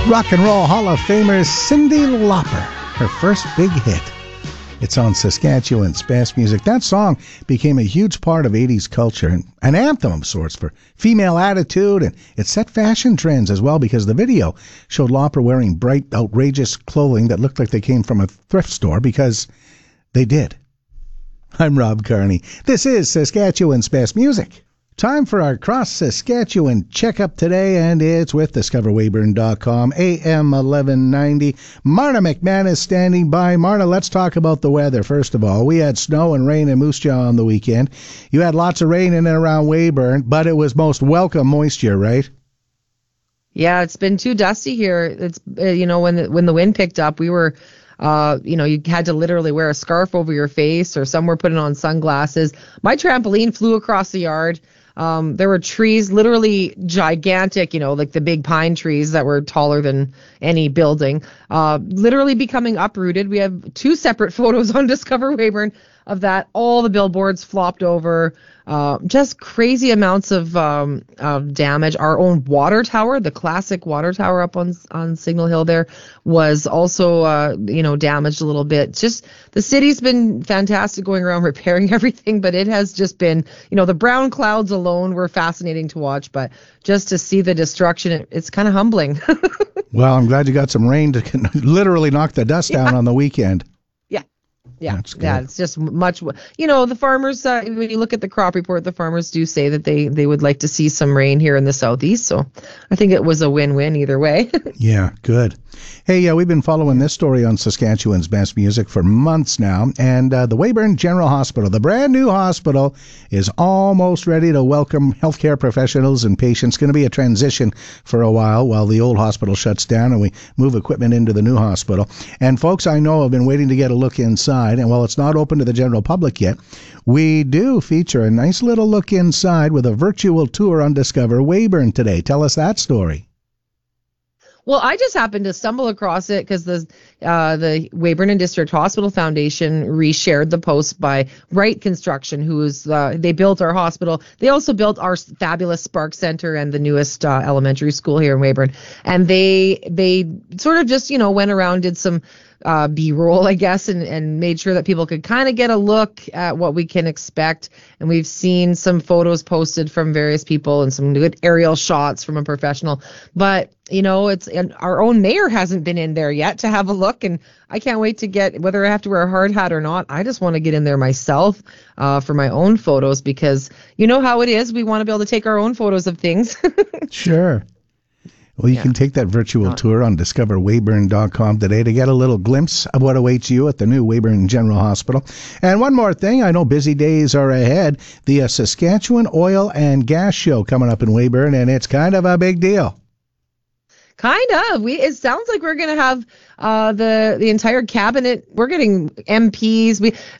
Rock and Roll Hall of Famer Cyndi Lauper, her first big hit. It's on Saskatchewan's Best Music. That song became a huge part of 80s culture, and an anthem of sorts for female attitude, and it set fashion trends as well because the video showed Lauper wearing bright, outrageous clothing that looked like they came from a thrift store, because they did. I'm Rob Carney. This is Saskatchewan's Best Music. Time for our Cross Saskatchewan checkup today, and it's with DiscoverWeyburn.com, AM 1190. Marna McMahon is standing by. Marna, let's talk about the weather. First of all, we had snow and rain in Moose Jaw on the weekend. You had lots of rain in and around Weyburn, but it was most welcome moisture, right? Yeah, it's been too dusty here. It's when the wind picked up, we were you had to literally wear a scarf over your face, or some were putting on sunglasses. My trampoline flew across the yard. There were trees, literally gigantic, like the big pine trees that were taller than any building, literally becoming uprooted. We have two separate photos on Discover Weyburn of that. All the billboards flopped over. Just crazy amounts of damage. Our own water tower, the classic water tower up on Signal Hill there, was also damaged a little bit. Just the city's been fantastic going around repairing everything, but it has just been, the brown clouds alone were fascinating to watch, but just to see the destruction, it's kind of humbling. Well, I'm glad you got some rain to literally knock the dust down on the weekend. Yeah, it's just much, the farmers, when you look at the crop report, the farmers do say that they would like to see some rain here in the southeast. So I think it was a win-win either way. Yeah, good. Hey, we've been following this story on Saskatchewan's Best Music for months now, and the Weyburn General Hospital, the brand new hospital, is almost ready to welcome healthcare professionals and patients. Going to be a transition for a while the old hospital shuts down and we move equipment into the new hospital. And folks I know have been waiting to get a look inside, and while it's not open to the general public yet, we do feature a nice little look inside with a virtual tour on Discover Weyburn today. Tell us that story. Well, I just happened to stumble across it because the Weyburn and District Hospital Foundation reshared the post by Wright Construction, they built our hospital. They also built our fabulous Spark Center and the newest elementary school here in Weyburn. And they sort of just, went around, did some B-roll, I guess, and made sure that people could kind of get a look at what we can expect. And we've seen some photos posted from various people and some good aerial shots from a professional. But, and our own mayor hasn't been in there yet to have a look. And I can't wait to get, whether I have to wear a hard hat or not, I just want to get in there myself for my own photos, because you know how it is. We want to be able to take our own photos of things. Sure. Well, you can take that virtual tour on DiscoverWeyburn.com today to get a little glimpse of what awaits you at the new Weyburn General Hospital. And one more thing, I know busy days are ahead. The Saskatchewan Oil and Gas Show coming up in Weyburn, and it's kind of a big deal. Kind of. It sounds like we're going to have the entire cabinet. We're getting MPs.